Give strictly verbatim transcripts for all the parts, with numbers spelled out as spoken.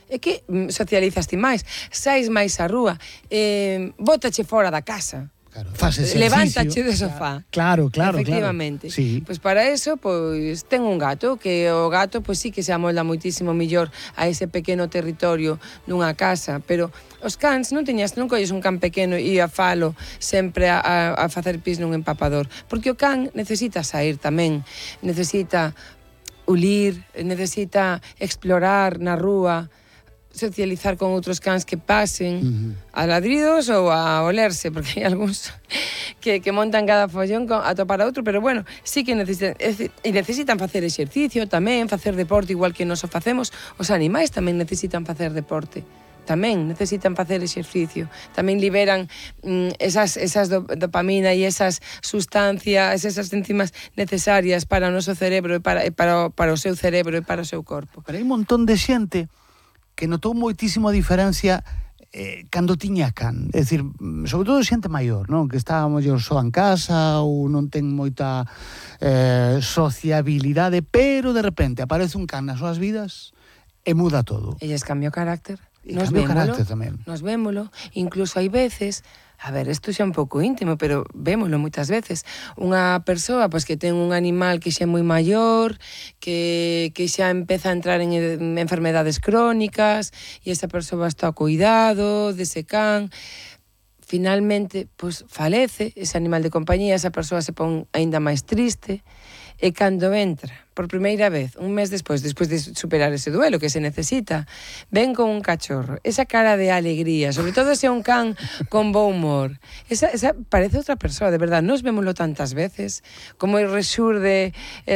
é que socializas ti máis, sais máis á rúa, eh, bótache fora da casa. Claro, faz exercicio. Levántache do sofá. Claro, claro, efectivamente. Claro. Sí. Pois para eso, pois ten un gato, que o gato pois sí que se amolda moitísimo millor a ese pequeno territorio nunha casa, pero os cans non teñas, non colles un can pequeno e a falo sempre a, a, a facer pis nun empapador, porque o can necesita sair tamén, necesita ulir, necesita explorar na rúa, socializar con outros cans que pasen uh-huh. a ladridos ou a olerse, porque hai algúns que, que montan cada follón a topar a outro, pero bueno, sí que necesitan, e necesitan facer exercicio tamén, facer deporte igual que nos o facemos, os animais tamén necesitan facer deporte, tamén necesitan facer exercicio, tamén liberan mm, esas, esas do, dopamina e esas sustancias, esas enzimas necesarias para o noso cerebro e para, e para, para o seu cerebro e para o seu corpo. Pero hai un montón de xente que notou moitísimo a diferencia eh, cando tiña can. É dicir, sobre todo xente maior, non? Que está mellor só en casa ou non ten moita eh, sociabilidade, pero de repente aparece un can nas súas vidas e muda todo. Elles cambia o carácter. E cambia o carácter tamén. Nos vémolo. Incluso hai veces... A ver, isto xa é un pouco íntimo, pero vémolo moitas veces. Unha persoa pois, que ten un animal que xa é moi maior, que, que xa empeza a entrar en, en enfermedades crónicas, e esa persoa está ao cuidado dese can. Finalmente, pois, falece ese animal de compañía, esa persoa se pon aínda máis triste, e cando entra, por primeira vez, un mes despois, despois de superar ese duelo que se necesita, ven con un cachorro, esa cara de alegría, sobre todo se é un can con bo humor, esa, esa parece outra persoa, de verdad, nos vémoslo tantas veces, como resurde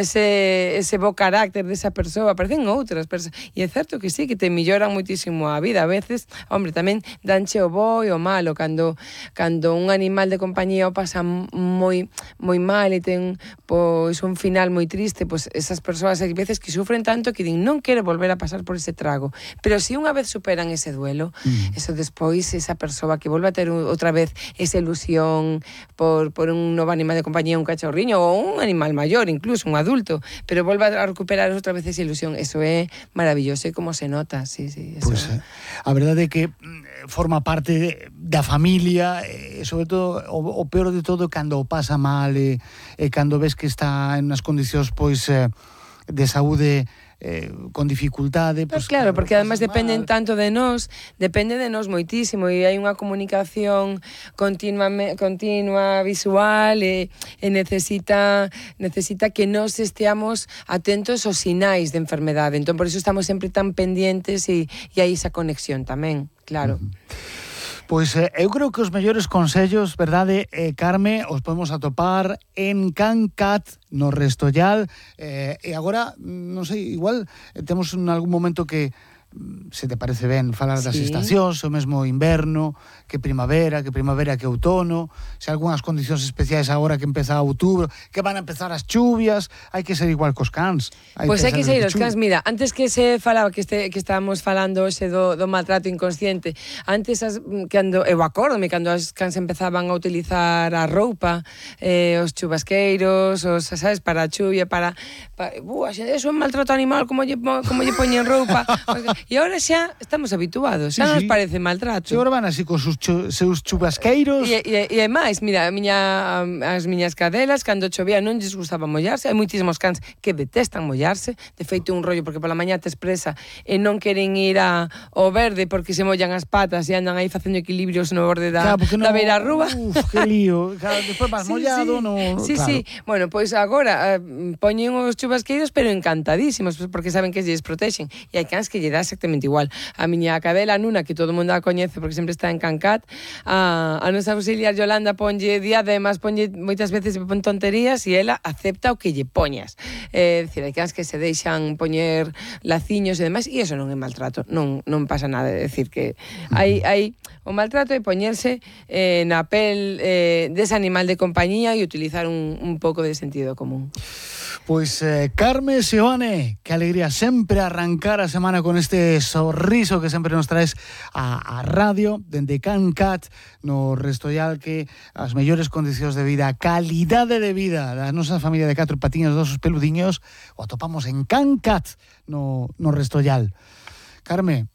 ese, ese bo carácter desa persoa, parecen outras persoas, e é certo que sí, que te melloran moitísimo a vida, a veces, hombre, tamén danche o bo e o malo, cando, cando un animal de compañía o pasa moi, moi mal e ten, pois, un final moi triste, pois, esas persoas hai veces que sufren tanto que din non quero volver a pasar por ese trago, pero se si unha vez superan ese duelo, mm. eso despois esa persoa que volve a ter outra vez esa ilusión por, por un novo animal de compañía, un cachorriño ou un animal maior, incluso un adulto, pero volve a recuperar outra vez esa ilusión, eso é maravilloso e como se nota, sí, sí, eso. Pois, pues, a verdade é que forma parte da familia e sobre todo o, o peor de todo cando o pasa mal e, e cando ves que está en unas condicións pois eh, de saúde eh, con dificultade, pues, pues, claro, porque además dependen mal. tanto de nós, depende de nós moitísimo e hai unha comunicación continua, continua visual e, e necesita necesita que nós esteamos atentos aos sinais de enfermedade, entón por iso estamos sempre tan pendientes e, e hai esa conexión tamén, claro. Uh-huh. Pois eh, eu creo que os mellores consellos, verdade, eh, Carme, os podemos atopar en CanCat, no Restollal, eh, e agora, non sei, igual eh, temos en algún momento que se te parece ben falar das sí. estacións, o mesmo inverno, que primavera, que primavera que outono, se algunhas condicións especiais agora que empeza outubro, que van a empezar as chuvias, hai que ser igual cos cans. Pois hai que ser os cans, mira, antes que se falaba que este que estábamos falando hoxe do, do maltrato inconsciente, antes as, cando eu acórdome cando as cans empezaban a utilizar a roupa, eh, os chubasqueiros, os, sabes, para a chuvia, para, para uh, eso é un maltrato animal, como lle como lle poñen roupa. E agora xa estamos habituados, xa sí, nos sí. parece maltrato. Se agora van así con sus chu, seus chubasqueiros. E, e, e máis, mira, a miña, as miñas cadelas, cando chovía non lles gustaba mollarse, hai moitísimos cans que detestan mollarse, de feito un rollo, porque pola mañá te expresa e non queren ir a, ao verde porque se mollan as patas e andan aí facendo equilibrios no borde da, claro, no, da beira rúa. Uf, que lío, claro, despois vas sí, mollado, sí. no... Sí, claro. sí, bueno, pois pues agora eh, poñen os chubasqueiros, pero encantadísimos, porque saben que lles protexen, e hai cans que lle dá exactamente igual. A miña cadela Nuna, que todo o mundo a coñece porque sempre está en CanCat, a, a nosa auxiliar Yolanda ponlle diademas, ponlle moitas veces pon tonterías e ela acepta o que lle poñas. É eh, dicir, hai cans que se deixan poñer laciños e demais, e eso non é maltrato, non, non pasa nada, é dicir que hai, hai o maltrato é poñerse eh, na pel eh, dese animal de compañía e utilizar un, un pouco de sentido común. Pois eh, Carme Seoane, que alegría sempre arrancar a semana con este sorriso que sempre nos traes a, a radio, dende CanCat, no Restollal, que as mellores condicións de vida, calidade de vida da nosa familia de catro patiños, dos peludiños, o atopamos en CanCat, no, no Restollal. Carme,